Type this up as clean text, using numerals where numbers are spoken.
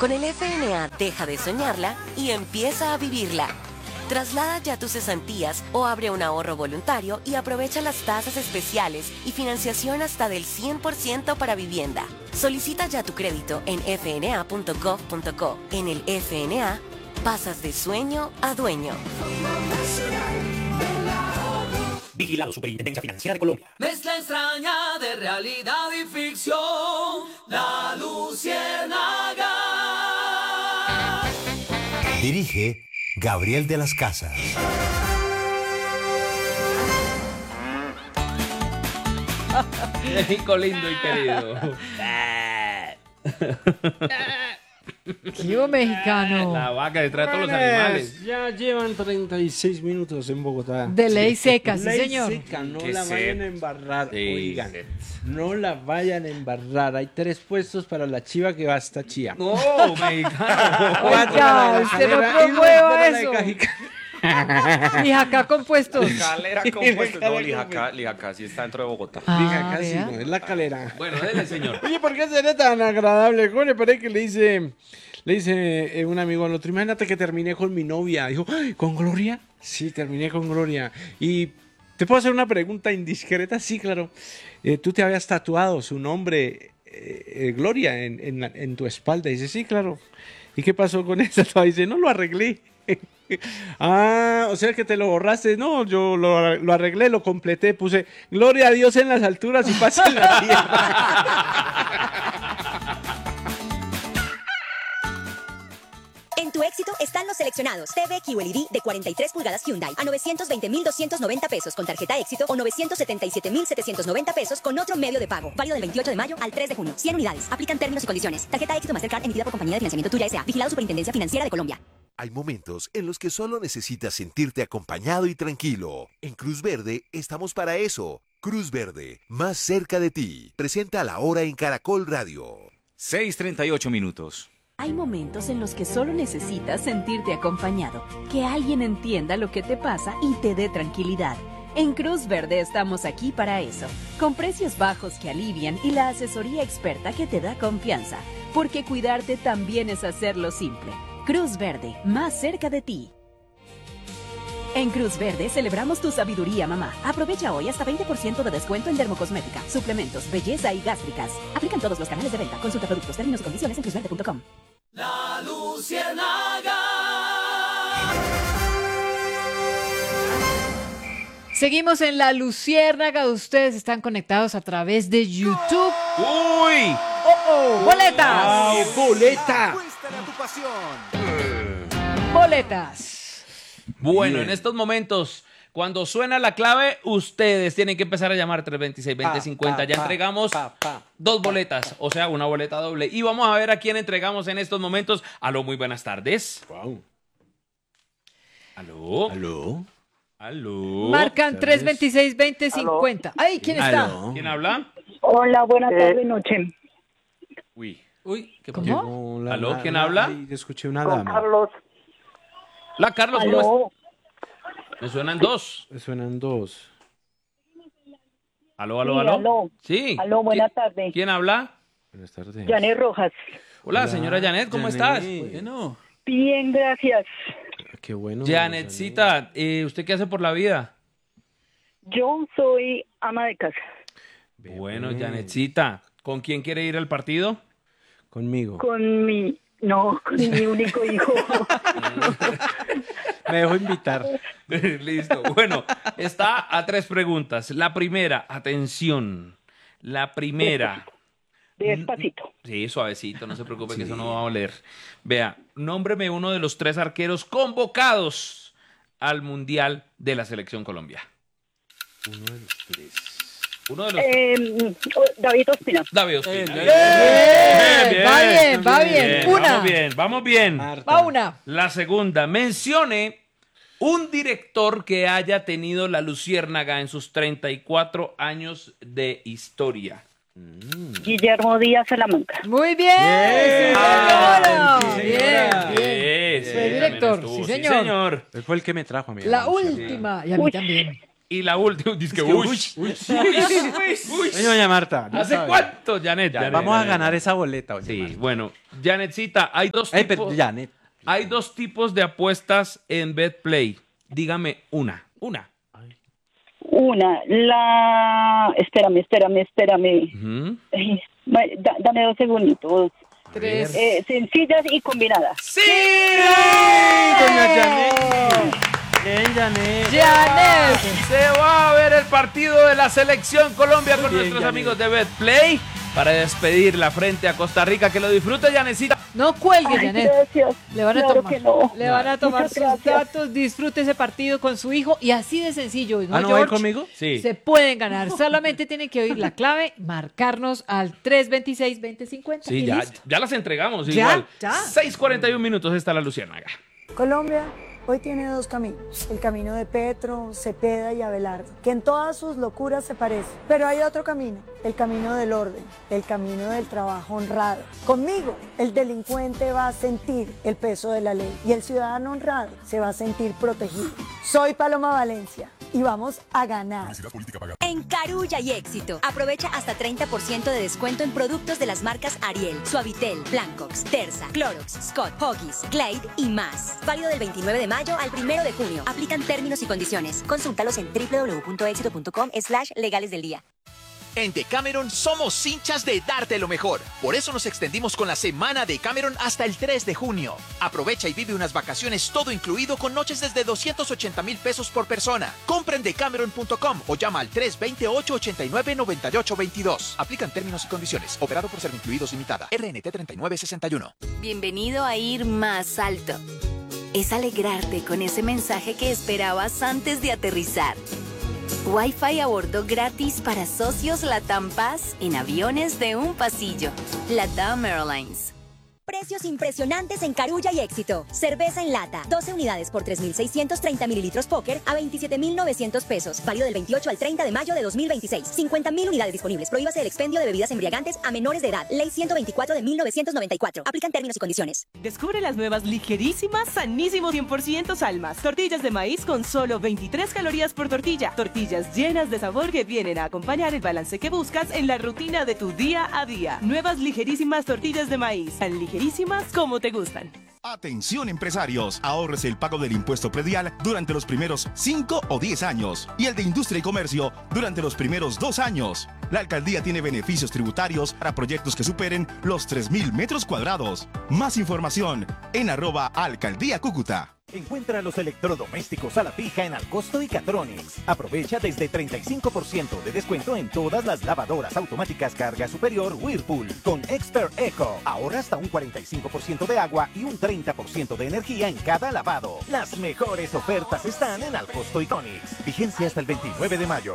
Con el FNA deja de soñarla y empieza a vivirla. Traslada ya tus cesantías o abre un ahorro voluntario y aprovecha las tasas especiales y financiación hasta del 100% para vivienda. Solicita ya tu crédito en fna.gov.co. En el FNA, pasas de sueño a dueño. Vigilado Superintendencia Financiera de Colombia. Mezcla extraña de realidad y ficción, La Luciérnaga. Dirige Gabriel de las Casas. México lindo y querido. ¡Qué mexicano! La vaca detrás de todos los animales. Ya llevan 36 minutos en Bogotá. De ley seca, sí, ley señor. Seca, no Qué la vayan sed. a embarrar, Sí, oigan. sed. No la vayan a embarrar. Hay 3 puestos para la chiva que va hasta Chía. No, mexicano. 4 Oiga, usted no promueva eso. Y acá compuestos. Calera compuesto. No, Lijacá sí está dentro de Bogotá. Ah, Casi vea. no, es la calera. Bueno, dele, señor. Oye, ¿por qué será tan agradable? ¿Cómo le parece que le dice un amigo al otro? Imagínate que terminé con mi novia. Dijo, "Ay, ¿con Gloria? Sí, terminé con Gloria. Y ¿te puedo hacer una pregunta indiscreta? Sí, claro. ¿Tú te habías tatuado su nombre, Gloria, en tu espalda? Dice, sí, claro. ¿Y qué pasó con esa tatuaje? Dice, no, lo arreglé. Ah, o sea que te lo borraste. No, yo lo arreglé, lo completé. Puse, gloria a Dios en las alturas y paz en la tierra. En tu éxito están los seleccionados. TV QLED de 43 pulgadas Hyundai a 920,290 pesos con tarjeta éxito o 977,790 pesos con otro medio de pago. Válido del 28 de mayo al 3 de junio. 100 unidades. Aplican términos y condiciones. Tarjeta éxito Mastercard emitida por Compañía de Financiamiento Tuya S.A. Vigilado Superintendencia Financiera de Colombia. Hay momentos en los que solo necesitas sentirte acompañado y tranquilo. En Cruz Verde estamos para eso. Cruz Verde, más cerca de ti. Presenta La Hora en Caracol Radio. 6:38 minutos. Hay momentos en los que solo necesitas sentirte acompañado, que alguien entienda lo que te pasa y te dé tranquilidad. En Cruz Verde estamos aquí para eso, con precios bajos que alivian y la asesoría experta que te da confianza, porque cuidarte también es hacerlo simple. Cruz Verde, más cerca de ti. En Cruz Verde celebramos tu sabiduría, mamá. Aprovecha hoy hasta 20% de descuento en dermocosmética, suplementos, belleza y gástricas. Aplican todos los canales de venta. Consulta productos, términos y condiciones en cruzverde.com. La Luciérnaga. Seguimos en La Luciérnaga. Ustedes están conectados a través de YouTube. ¡Uy! ¡Boletas! ¡Ay, boleta! ¡Boletas! Bueno, en estos momentos, cuando suena la clave, ustedes tienen que empezar a llamar 326-2050. Ya entregamos 2 boletas, o sea, una boleta doble. Y vamos a ver a quién entregamos en estos momentos. Aló, muy buenas tardes. Wow. Aló. ¿Aló? Aló. Marcan 326-2050. ¡Ay! ¿Quién está? ¿Aló? ¿Quién habla? Hola, buenas tardes, noche. Uy. ¿qué ¿Cómo? pasó? Llegó la- ¿Aló? la- ¿Quién la- habla? ay, escuché una Con dama. Carlos. La Carlos, ¿cómo Aló. es? Me suenan 2. Suenan 2. Aló, aló, Sí, aló. aló. Sí. Aló, buenas tardes. ¿Quién habla? Buenas tardes. Janet Rojas. Hola, señora Janet, ¿cómo estás? Bueno. Bien, gracias. Qué bueno. Janetcita, ¿usted qué hace por la vida? Yo soy ama de casa. Bueno, Janetcita, ¿con quién quiere ir al partido? Conmigo. Con mi único hijo. Me dejó invitar. Listo. Bueno, está a 3 preguntas. La primera, atención. La primera. Despacito. Sí, suavecito, no se preocupe que eso no va a oler. Vea, nómbreme uno de los 3 arqueros convocados al Mundial de la Selección Colombia. Uno de los 3. Uno de los David Ospina. David Ospina. Va bien. Una. Vamos bien. Va una. La segunda, mencione un director que haya tenido la Luciérnaga en sus 34 años de historia. Guillermo Díaz Salamanca. Muy bien. Sí, señora. Bien. Sí, Fue director, también estuvo. sí, señor. Él fue el que me trajo a mí. La última. Y a mí también. Y la última, dice que uy. Doña Marta. ¿Hace cuánto, Janet? Vamos a ganar esa boleta. Sí, bueno, Janetcita, hay dos tipos de apuestas en BetPlay. Dígame una. Espérame. Dame 2 segunditos. 3. Sencillas y combinadas. ¡Sí! Doña Janet. Bien, Janet. Se va a ver el partido de la Selección Colombia con nuestros amigos de BetPlay para despedirla frente a Costa Rica. Que lo disfrute, Janetcita. No cuelgue, Janet. Gracias. Le van a Claro tomar, que no. le van a tomar Muchas sus gracias. datos, disfrute ese partido con su hijo y así de sencillo. ¿No, ¿No va a ir George? conmigo? Sí. Se pueden ganar. Solamente tienen que oír la clave, marcarnos al 326-2050. Sí, y ya listo. las entregamos Ya, igual. ya. 6:41 minutos está la Luciérnaga. Colombia hoy tiene 2 caminos, el camino de Petro, Cepeda y Abelardo, que en todas sus locuras se parecen, pero hay otro camino, el camino del orden, el camino del trabajo honrado. Conmigo, el delincuente va a sentir el peso de la ley y el ciudadano honrado se va a sentir protegido. Soy Paloma Valencia y vamos a ganar. En Carulla y Éxito, aprovecha hasta 30% de descuento en productos de las marcas Ariel, Suavitel, Blancox, Terza, Clorox, Scott, Huggies, Glade y más. Válido del 29 de mayo al 1 de junio. Aplican términos y condiciones. Consúltalos en www.exito.com/legales del día. En Decameron somos hinchas de darte lo mejor. Por eso nos extendimos con la semana Decameron hasta el 3 de junio. Aprovecha y vive unas vacaciones todo incluido con noches desde 280,000 pesos por persona. Compra en decameron.com o llama al 328-89-9822. Aplican términos y condiciones. Operado por Servincluidos Limitada. RNT 3961. Bienvenido a Ir Más Alto. Es alegrarte con ese mensaje que esperabas antes de aterrizar. Wi-Fi a bordo gratis para socios LATAM Paz en aviones de un pasillo. LATAM Airlines. Precios impresionantes en Carulla y Éxito. Cerveza en lata, 12 unidades por 3.630 mililitros Póker a 27.900 pesos. Válido del 28 al 30 de mayo de 2026. 50.000 unidades disponibles. Prohíbase el expendio de bebidas embriagantes a menores de edad. Ley 124 de 1994. Aplican términos y condiciones. Descubre las nuevas ligerísimas, sanísimos 100% Salmas. Tortillas de maíz con solo 23 calorías por tortilla. Tortillas llenas de sabor que vienen a acompañar el balance que buscas en la rutina de tu día a día. Nuevas ligerísimas tortillas de maíz. Tan ligerísimas como te gustan. Atención empresarios, ahorres el pago del impuesto predial durante los primeros 5 o 10 años y el de industria y comercio durante los primeros 2 años. La alcaldía tiene beneficios tributarios para proyectos que superen los 3.000 metros cuadrados. Más información en @alcaldía Cúcuta. Encuentra los electrodomésticos a la fija en Alcosto y Catronics. Aprovecha desde 35% de descuento en todas las lavadoras automáticas carga superior Whirlpool. Con Expert Eco, ahorra hasta un 45% de agua y un 30% de energía en cada lavado. Las mejores ofertas están en Alcosto y Catronics. Vigencia hasta el 29 de mayo.